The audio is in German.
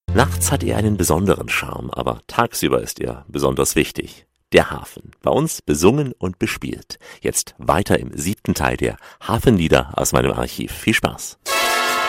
Nachts hat er einen besonderen Charme, aber tagsüber ist er besonders wichtig. Der Hafen, bei uns besungen und bespielt. Jetzt weiter im 7. Teil der Hafenlieder aus meinem Archiv. Viel Spaß!